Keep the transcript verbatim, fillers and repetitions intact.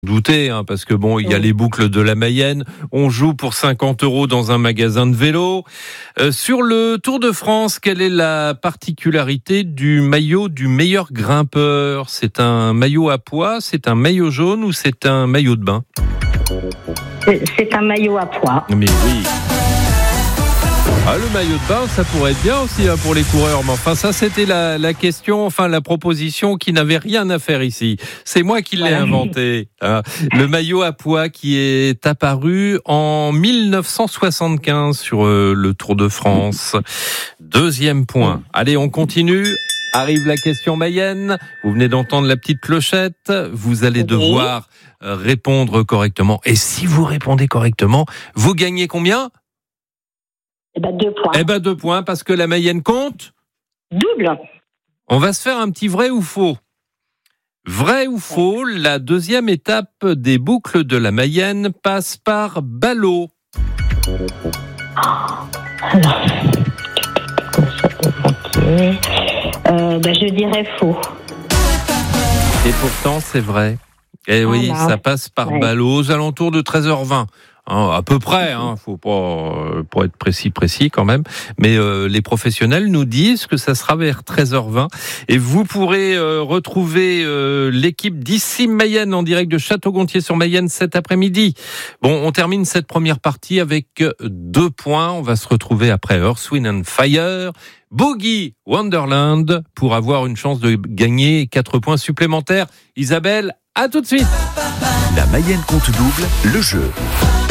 Douter, hein, parce que bon, il y a les boucles de la Mayenne. On joue pour cinquante euros dans un magasin de vélo. Euh, sur le Tour de France, quelle est la particularité du maillot du meilleur grimpeur? C'est un maillot à pois, c'est un maillot jaune ou c'est un maillot de bain? C'est un maillot à pois. Mais oui. Ah, le maillot de bain, ça pourrait être bien aussi hein, pour les coureurs. Mais enfin, ça, c'était la, la question, enfin la proposition qui n'avait rien à faire ici. C'est moi qui l'ai voilà. inventé. Hein. Le maillot à pois qui est apparu en mille neuf cent soixante-quinze sur euh, le Tour de France. Deuxième point. Allez, on continue. Arrive la question Mayenne. Vous venez d'entendre la petite clochette. Vous allez devoir euh, répondre correctement. Et si vous répondez correctement, vous gagnez combien ? Eh ben deux points. Eh ben deux points, parce que la Mayenne compte double. On va se faire un petit vrai ou faux. Vrai ou faux, la deuxième étape des boucles de la Mayenne passe par Ballot. Alors, euh, ben je dirais faux. Et pourtant, c'est vrai. Eh oui, voilà. Ça passe par ouais. Ballot aux alentours de treize heures vingt. Hein, à peu près, hein, faut pas euh, pour être précis, précis quand même. Mais euh, les professionnels nous disent que ça sera vers treize heures vingt. Et vous pourrez euh, retrouver euh, l'équipe d'ici Mayenne en direct de Château-Gontier-sur-Mayenne cet après-midi. Bon, on termine cette première partie avec deux points. On va se retrouver après Earth, Wind and Fire, Boogie Wonderland pour avoir une chance de gagner quatre points supplémentaires. Isabelle, à tout de suite. La Mayenne compte double, le jeu.